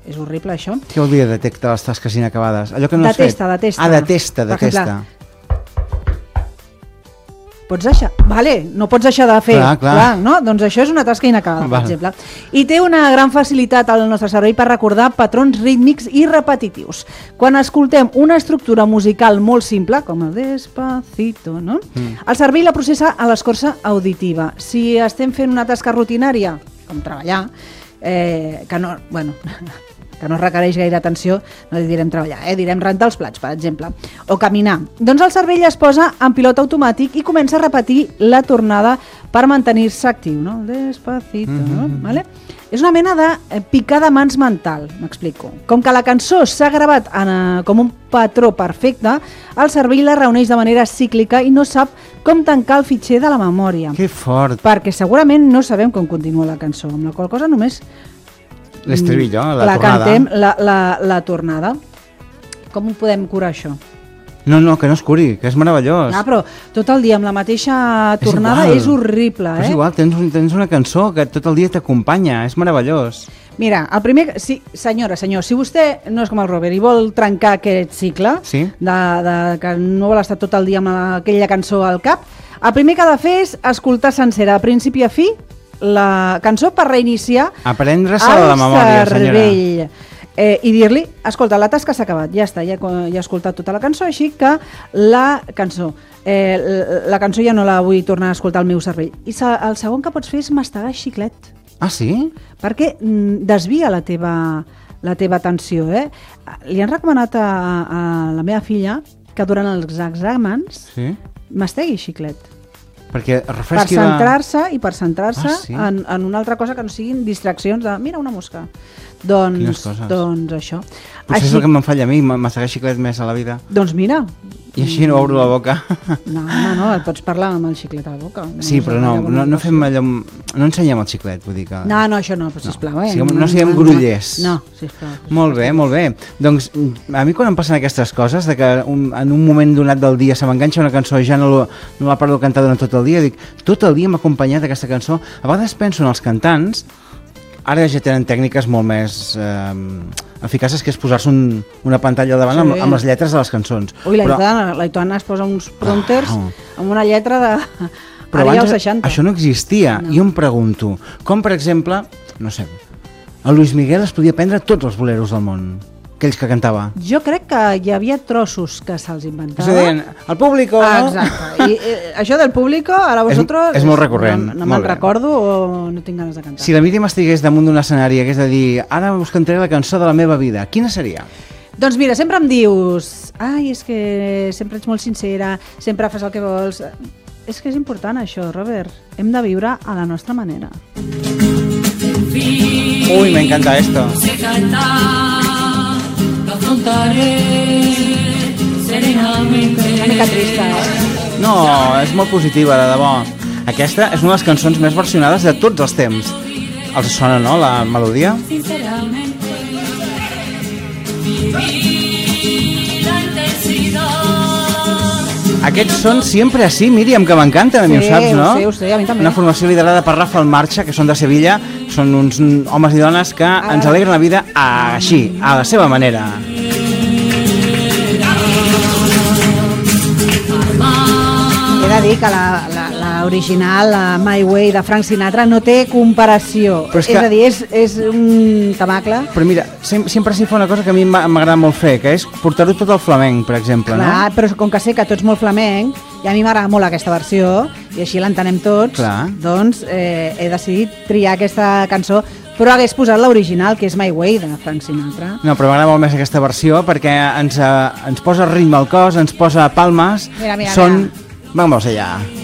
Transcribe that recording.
és horrible això. Què vol dir detecta les tasques inacabades? Allò que no has fet? Detesta. Detesta. Per exemple, pots deixar... Vale, no pots deixar de fer. Clar. No? Doncs això és una tasca inacabada, per exemple. I té una gran facilitat al nostre cervell per recordar patrons rítmics i repetitius. Quan escoltem una estructura musical molt simple, com el Despacito, no? El cervell la processa a l'escorça auditiva. Si estem fent una tasca rutinària, com treballar, que no requereix gaire atenció, no direm treballar, direm rentar els plats, per exemple, o caminar. Doncs el cervell es posa en pilot automàtic i comença a repetir la tornada per mantenir-se actiu, no? Despacito, no? Vale? És una mena de picar de mans mental, m'explico. Com que la cançó s'ha gravat com un patró perfecte, el cervell la reuneix de manera cíclica i no sap com tancar el fitxer de la memòria. Que fort! Perquè segurament no sabem com continua la cançó, amb la qual cosa només l'estribillo, la tornada. Cantem la tornada. Com ho podem curar, això? No, que no es curi, que és meravellós. Però tot el dia amb la mateixa tornada és horrible, És igual, tens una cançó que tot el dia t'acompanya, és meravellós. Mira, el primer... Sí, senyor, si vostè no és com el Robert i vol trencar aquest cicle, que no vol estar tot el dia amb aquella cançó al cap, el primer que ha de fer és escoltar sencera, a principi a fi, la cançó per reiniciar aprendre-se la memòria, cervell, i dir-li, escolta, la tasca s'ha acabat, ja està, ja he escoltat tota la cançó, així que la cançó ja no la vull tornar a escoltar al meu cervell. I el segon que pots fer és mastegar xiclet. Ah, sí? Perquè desvia la teva atenció. Li han recomanat a la meva filla que durant els exàmens mastegui xiclet. Perquè per centrar-se en una altra cosa que no siguin distraccions de mira una mosca. Doncs això. Potser és el que me'n falla a mi, massegar xiclet més a la vida. Doncs mira. I així no obro la boca. No, et pots parlar amb el xiclet a la boca. Sí, però no fem allò... No ensenyem el xiclet, vull dir que... No, això no, però sisplau. No siguem grollers. No, sisplau. Molt bé. Doncs a mi quan em passen aquestes coses, de que en un moment donat del dia se m'enganxa una cançó i ja no la paro de cantar durant tot el dia, dic, tot el dia m'ha acompanyat aquesta cançó. A vegades penso en els cantants, ara ja tenen tècniques molt més eficaços, que és posar-se una pantalla al davant amb les lletres de les cançons. Ui, la Itoana es posa uns prompters amb una lletra de... Però abans això no existia. Jo em pregunto, com per exemple, no sé, el Luis Miguel es podia prendre tots els boleros del món, aquells que cantava. Jo crec que hi havia trossos que se'ls inventava. És a dir, el público, no? Exacte. I això del público, ara vosaltres... És molt recurrent. No me'n recordo o no tinc ganes de cantar. Si la Míriam estigués damunt d'un escenari i hagués de dir ara us cantaré la cançó de la meva vida, quina seria? Doncs mira, sempre em dius ai, és que sempre ets molt sincera, sempre fas el que vols... És que és important això, Robert. Hem de viure a la nostra manera. Uy, me encanta esto. Una mica trista, No, és molt positiva, de debò. Aquesta és una de les cançons més versionades de tots els temps. Els sona, no, la melodia? Aquests són Siempre Así, Míriam, que m'encanten, a mi ho saps, no? Sí, a mi també. Una formació liderada per Rafael Marcha, que són de Sevilla, són uns homes i dones que ens alegren la vida així, a la seva manera. He de dir que l'original, la My Way de Frank Sinatra, no té comparació. És a dir, és un tamacle. Però mira, sempre s'hi fa una cosa que a mi m'agrada molt fer, que és portar-ho tot al flamenc, per exemple, no? Clar, però com que sé que tu ets molt flamenc, i a mi m'agrada molt aquesta versió, i així l'entenem tots, doncs he decidit triar aquesta cançó, però hagués posat l'original, que és My Way, de Frank Sinatra. No, però m'agrada molt més aquesta versió, perquè ens posa ritme al cos, ens posa palmes. Mira. Vamos allá.